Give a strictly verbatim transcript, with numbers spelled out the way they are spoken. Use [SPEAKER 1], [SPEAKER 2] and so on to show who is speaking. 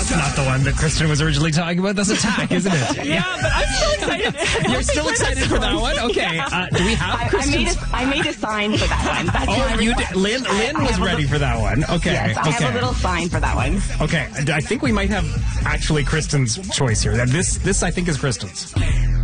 [SPEAKER 1] that's not the one that Kristen was originally talking about. That's Attack, isn't it?
[SPEAKER 2] Yeah, but I'm still excited.
[SPEAKER 1] You're still excited for that one? Okay. Uh, do we have
[SPEAKER 3] I, I
[SPEAKER 1] Kristen's?
[SPEAKER 3] made a, I made a sign for that one. That's
[SPEAKER 1] Oh,
[SPEAKER 3] my
[SPEAKER 1] you
[SPEAKER 3] request.
[SPEAKER 1] did. Lynn, Lynn
[SPEAKER 3] I- I
[SPEAKER 1] was
[SPEAKER 3] have a
[SPEAKER 1] ready
[SPEAKER 3] little-
[SPEAKER 1] for that one. Okay.
[SPEAKER 3] Yes, I
[SPEAKER 1] okay.
[SPEAKER 3] have a little sign for that one.
[SPEAKER 1] Okay. I think we might have actually Kristen's choice here. This, this I think is Kristen's.